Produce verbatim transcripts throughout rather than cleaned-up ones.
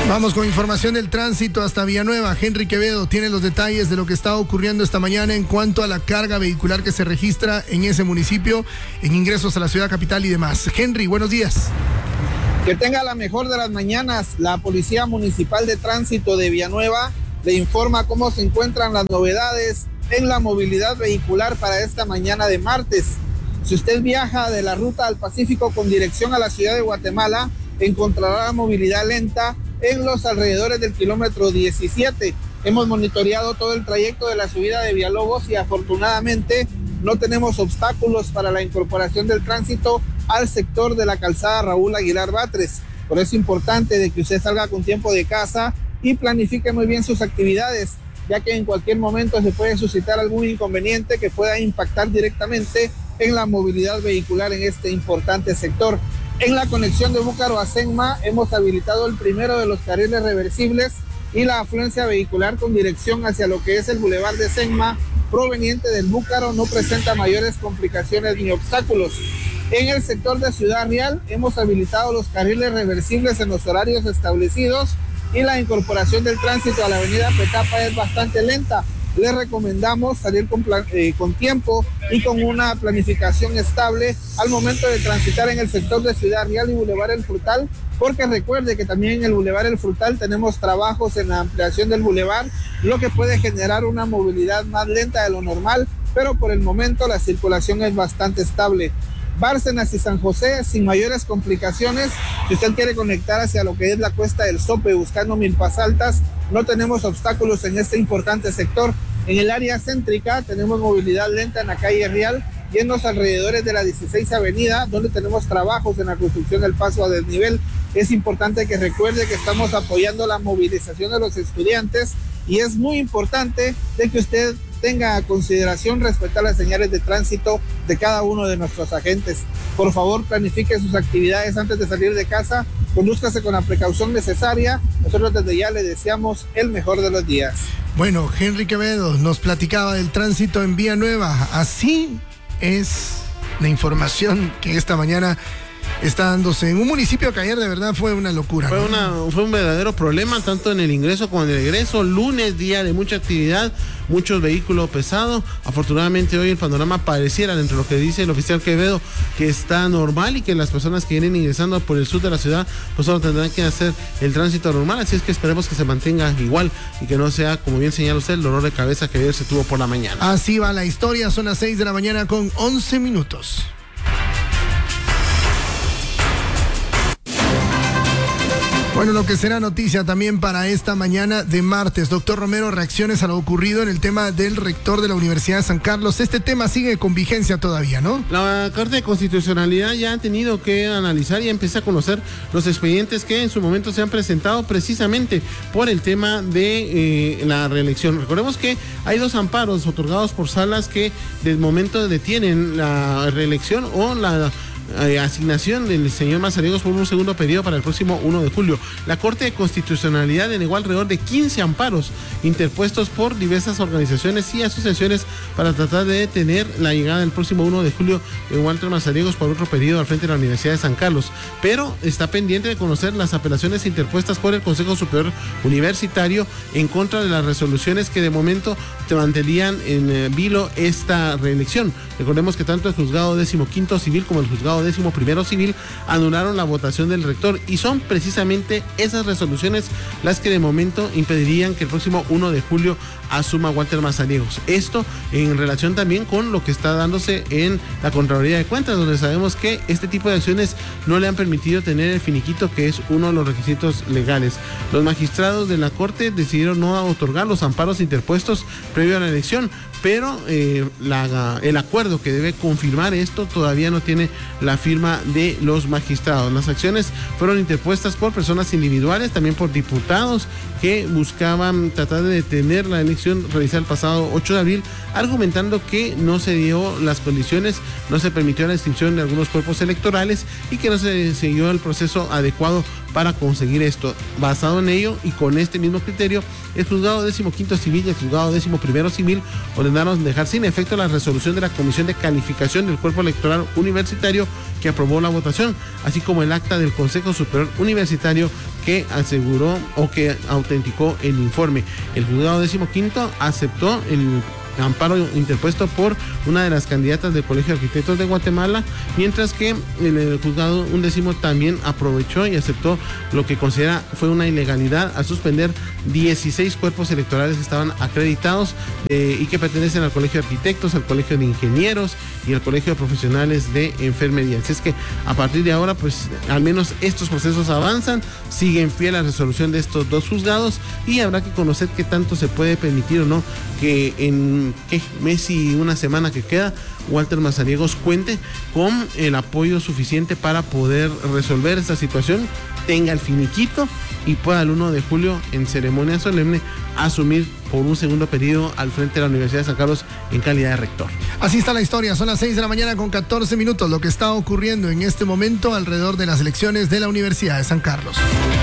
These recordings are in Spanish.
Vamos con información del tránsito hasta Villanueva. Henry Quevedo tiene los detalles de lo que está ocurriendo esta mañana en cuanto a la carga vehicular que se registra en ese municipio, en ingresos a la ciudad capital y demás. Henry, buenos días. Que tenga la mejor de las mañanas. La Policía Municipal de Tránsito de Villanueva le informa cómo se encuentran las novedades en la movilidad vehicular para esta mañana de martes. Si usted viaja de la ruta al Pacífico con dirección a la ciudad de Guatemala, encontrará la movilidad lenta en los alrededores del kilómetro diecisiete. Hemos monitoreado todo el trayecto de la subida de Villalobos y afortunadamente no tenemos obstáculos para la incorporación del tránsito al sector de la calzada Raúl Aguilar Batres. Por eso es importante de que usted salga con tiempo de casa y planifique muy bien sus actividades, ya que en cualquier momento se puede suscitar algún inconveniente que pueda impactar directamente en la movilidad vehicular en este importante sector. En la conexión de Búcaro a Senma hemos habilitado el primero de los carriles reversibles y la afluencia vehicular con dirección hacia lo que es el bulevar de Senma proveniente del Búcaro no presenta mayores complicaciones ni obstáculos. En el sector de Ciudad Real hemos habilitado los carriles reversibles en los horarios establecidos y la incorporación del tránsito a la avenida Petapa es bastante lenta. Les recomendamos salir con, plan, eh, con tiempo y con una planificación estable al momento de transitar en el sector de Ciudad Real y Boulevard El Frutal, porque recuerde que también en el Boulevard El Frutal tenemos trabajos en la ampliación del boulevard, lo que puede generar una movilidad más lenta de lo normal, pero por el momento la circulación es bastante estable. Bárcenas y San José sin mayores complicaciones. Si usted quiere conectar hacia lo que es la Cuesta del Sope buscando Milpas Altas, no tenemos obstáculos en este importante sector. En el área céntrica tenemos movilidad lenta en la calle Real y en los alrededores de la dieciséis Avenida, donde tenemos trabajos en la construcción del paso a desnivel. Es importante que recuerde que estamos apoyando la movilización de los estudiantes y es muy importante de que usted tenga a consideración respetar las señales de tránsito de cada uno de nuestros agentes. Por favor, planifique sus actividades antes de salir de casa, condúzcase con la precaución necesaria. Nosotros desde ya le deseamos el mejor de los días. Bueno, Henry Quevedo nos platicaba del tránsito en Villanueva. Así es la información que esta mañana está dándose en un municipio que ayer de verdad fue una locura. Fue, ¿no? una, fue un verdadero problema, tanto en el ingreso como en el egreso. Lunes, día de mucha actividad, muchos vehículos pesados. Afortunadamente hoy el panorama pareciera, entre lo que dice el oficial Quevedo, que está normal y que las personas que vienen ingresando por el sur de la ciudad pues solo tendrán que hacer el tránsito normal. Así es que esperemos que se mantenga igual y que no sea, como bien señala usted, el dolor de cabeza que ayer se tuvo por la mañana. Así va la historia, son las seis de la mañana con once minutos. Bueno, lo que será noticia también para esta mañana de martes. Doctor Romero, reacciones a lo ocurrido en el tema del rector de la Universidad de San Carlos. Este tema sigue con vigencia todavía, ¿no? La Corte de Constitucionalidad ya ha tenido que analizar y empieza a conocer los expedientes que en su momento se han presentado precisamente por el tema de eh, la reelección. Recordemos que hay dos amparos otorgados por salas que de momento detienen la reelección o la Eh, asignación del señor Mazariegos por un segundo periodo para el próximo uno de julio. La Corte de Constitucionalidad denegó alrededor de quince amparos interpuestos por diversas organizaciones y asociaciones para tratar de detener la llegada del próximo uno de julio de Walter Mazariegos por otro periodo al frente de la Universidad de San Carlos, pero está pendiente de conocer las apelaciones interpuestas por el Consejo Superior Universitario en contra de las resoluciones que de momento te mantenían en eh, vilo esta reelección. Recordemos que tanto el juzgado decimoquinto civil como el juzgado décimo primero civil anularon la votación del rector y son precisamente esas resoluciones las que de momento impedirían que el próximo uno de julio asuma Walter Mazariegos. Esto en relación también con lo que está dándose en la Contraloría de Cuentas, donde sabemos que este tipo de acciones no le han permitido tener el finiquito que es uno de los requisitos legales. Los magistrados de la Corte decidieron no otorgar los amparos interpuestos previo a la elección, pero eh, la, el acuerdo que debe confirmar esto todavía no tiene la firma de los magistrados. Las acciones fueron interpuestas por personas individuales, también por diputados que buscaban tratar de detener la elección realizada el pasado ocho de abril, argumentando que no se dio las condiciones, no se permitió la extinción de algunos cuerpos electorales y que no se siguió el proceso adecuado para conseguir esto. Basado en ello y con este mismo criterio, el juzgado décimo quinto civil y el juzgado décimo primero civil ordenaron dejar sin efecto la resolución de la Comisión de Calificación del Cuerpo Electoral Universitario que aprobó la votación, así como el acta del Consejo Superior Universitario que aseguró o que autenticó el informe. El juzgado décimo quinto aceptó el amparo interpuesto por una de las candidatas del Colegio de Arquitectos de Guatemala, mientras que el, el juzgado undécimo también aprovechó y aceptó lo que considera fue una ilegalidad al suspender dieciséis cuerpos electorales que estaban acreditados eh, y que pertenecen al Colegio de Arquitectos, al Colegio de Ingenieros y al Colegio de Profesionales de Enfermería. Así es que a partir de ahora, pues al menos estos procesos avanzan, siguen fiel a la resolución de estos dos juzgados y habrá que conocer qué tanto se puede permitir o no que en ¿qué? mes y una semana que queda, Walter Mazariegos cuente con el apoyo suficiente para poder resolver esta situación, tenga el finiquito y pueda el uno de julio en ceremonia solemne asumir por un segundo periodo al frente de la Universidad de San Carlos en calidad de rector. Así está la historia, son las seis de la mañana con catorce minutos, lo que está ocurriendo en este momento alrededor de las elecciones de la Universidad de San Carlos.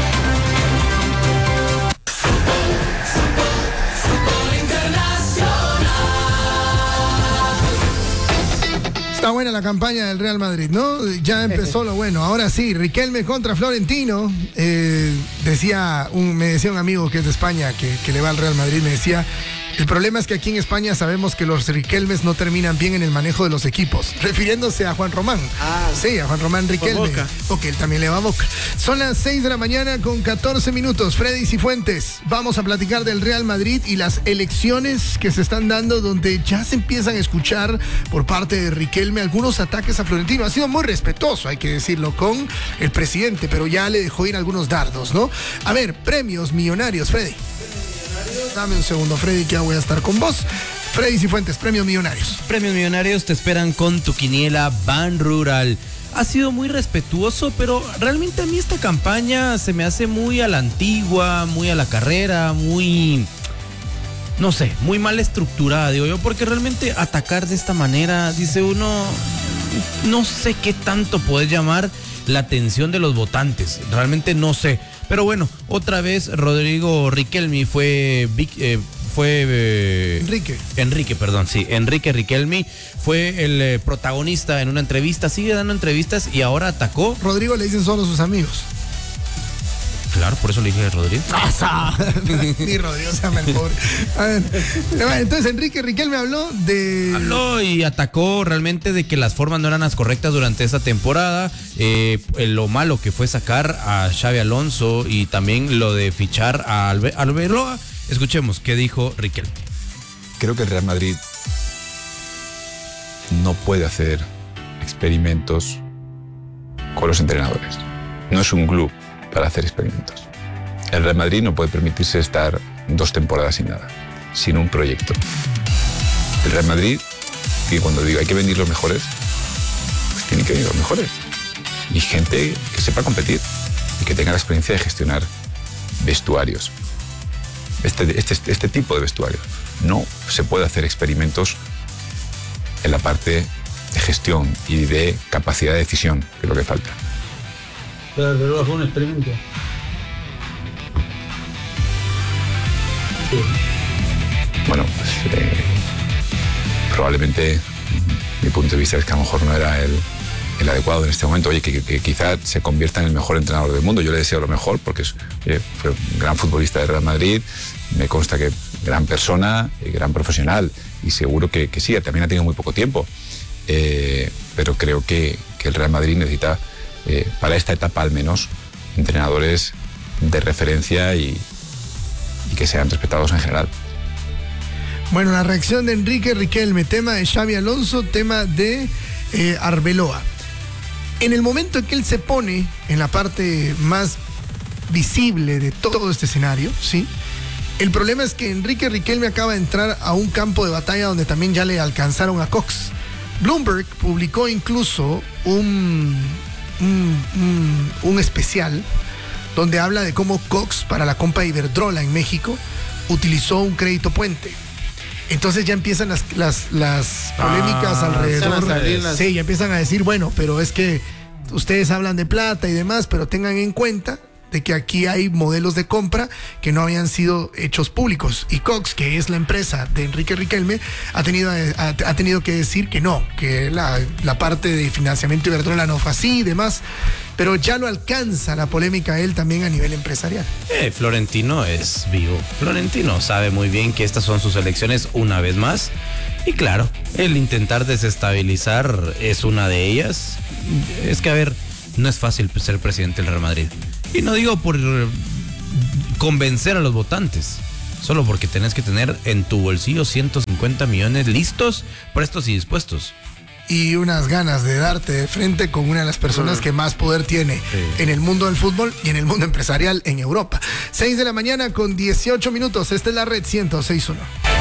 Está buena la campaña del Real Madrid, ¿no? Ya empezó lo bueno. Ahora sí, Riquelme contra Florentino. Eh, decía un, me decía un amigo que es de España, que, que le va al Real Madrid, me decía, el problema es que aquí en España sabemos que los Riquelmes no terminan bien en el manejo de los equipos. Refiriéndose a Juan Román. Ah, sí, a Juan Román Riquelme. Porque él también le va a Boca. Son las seis de la mañana con catorce minutos. Freddy Cifuentes, vamos a platicar del Real Madrid y las elecciones que se están dando, donde ya se empiezan a escuchar por parte de Riquelme algunos ataques a Florentino. Ha sido muy respetuoso, hay que decirlo, con el presidente, pero ya le dejó ir algunos dardos, ¿no? A ver, premios millonarios, Freddy. Dame un segundo, Freddy, que ya voy a estar con vos. Freddy Cifuentes, premios millonarios. Premios millonarios te esperan con tu quiniela Ban Rural. Ha sido muy respetuoso, pero realmente a mí esta campaña se me hace muy a la antigua, muy a la carrera, muy... no sé, muy mal estructurada, digo yo, porque realmente atacar de esta manera, dice uno, no sé qué tanto puede llamar la atención de los votantes, realmente no sé. Pero bueno, otra vez Rodrigo Riquelme fue... Eh, fue... Eh, Enrique. Enrique, perdón, sí. Enrique Riquelme fue el eh, protagonista en una entrevista, sigue dando entrevistas y ahora atacó. Rodrigo le dicen solo sus amigos. Claro, por eso le dije a Rodrigo. Ni Rodrigo se llama el pobre. A ver, entonces Enrique Riquelme habló de... Habló y atacó realmente de que las formas no eran las correctas durante esta temporada. Eh, lo malo que fue sacar a Xabi Alonso y también lo de fichar a Albe- Arbeloa. Escuchemos qué dijo Riquelme. Creo que el Real Madrid no puede hacer experimentos con los entrenadores. No es un club para hacer experimentos. El Real Madrid no puede permitirse estar dos temporadas sin nada, sin un proyecto. El Real Madrid, y cuando digo hay que venir los mejores, pues tienen que venir los mejores. Y gente que sepa competir y que tenga la experiencia de gestionar vestuarios. Este, este, este tipo de vestuario. No se puede hacer experimentos en la parte de gestión y de capacidad de decisión, que es lo que falta. Pero el reloj fue un experimento. Sí. Bueno, pues eh, probablemente mi punto de vista es que a lo mejor no era el, el adecuado en este momento. Oye, que, que, que quizá se convierta en el mejor entrenador del mundo. Yo le deseo lo mejor porque es, eh, fue un gran futbolista de Real Madrid. Me consta que gran persona, eh, gran profesional y seguro que, que sí, también ha tenido muy poco tiempo. Eh, pero creo que, que el Real Madrid necesita... Eh, para esta etapa al menos, entrenadores de referencia y, y que sean respetados en general. Bueno, la reacción de Enrique Riquelme, tema de Xabi Alonso, tema de eh, Arbeloa. En el momento en que él se pone en la parte más visible de todo este escenario, ¿sí? El problema es que Enrique Riquelme acaba de entrar a un campo de batalla donde también ya le alcanzaron a Cox. Bloomberg publicó incluso un... Un, un, un especial donde habla de cómo Cox para la Copa Iberdrola en México utilizó un crédito puente. Entonces ya empiezan las, las, las polémicas ah, alrededor. Las... Sí, ya empiezan a decir, bueno, pero es que ustedes hablan de plata y demás, pero tengan en cuenta de que aquí hay modelos de compra que no habían sido hechos públicos. Y Cox, que es la empresa de Enrique Riquelme, ha tenido, ha, ha tenido que decir que no, que la, la parte de financiamiento de Iberdrola no fue así y demás. Pero ya lo alcanza la polémica a él también a nivel empresarial. Eh, Florentino es vivo. Florentino sabe muy bien que estas son sus elecciones una vez más. Y claro, el intentar desestabilizar es una de ellas. Es que, a ver, no es fácil ser presidente del Real Madrid. Y no digo por convencer a los votantes, solo porque tenés que tener en tu bolsillo ciento cincuenta millones listos, prestos y dispuestos. Y unas ganas de darte de frente con una de las personas que más poder tiene sí. en el mundo del fútbol y en el mundo empresarial en Europa. seis de la mañana con dieciocho minutos. Esta es la Red ciento seis punto uno.